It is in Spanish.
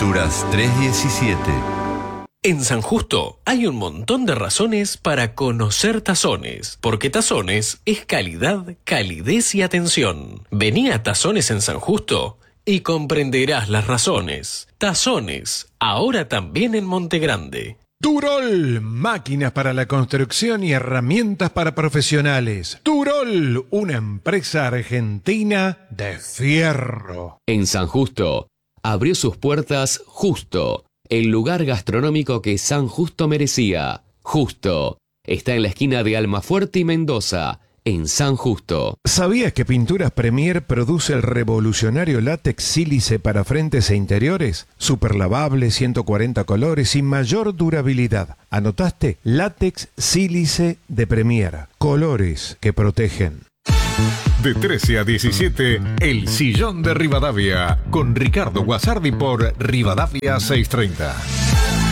Pinturas 317. En San Justo hay un montón de razones para conocer Tazones, porque Tazones es calidad, calidez y atención. Vení a Tazones en San Justo y comprenderás las razones. Tazones, ahora también en Monte Grande. Turol, máquinas para la construcción y herramientas para profesionales. Turol, una empresa argentina de fierro. En San Justo, abrió sus puertas Justo, el lugar gastronómico que San Justo merecía. Justo, está en la esquina de Almafuerte y Mendoza, en San Justo. ¿Sabías que Pinturas Premier produce el revolucionario látex sílice para frentes e interiores? Super lavable, 140 colores y mayor durabilidad. ¿Anotaste? Látex sílice de Premier. Colores que protegen. De 13 a 17, El Sillón de Rivadavia, con Ricardo Guasardi por Rivadavia 630.